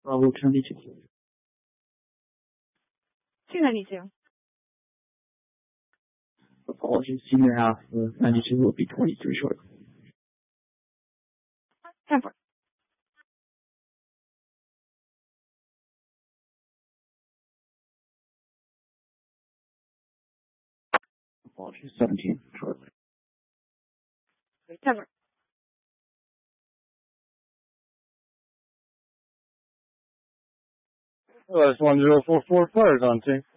Bravo 22. 292. Apologies, senior half 92 will be 23 short. 10-4. Apologies, 17 shortly. 10-4. Well, that's 1044 fires on team.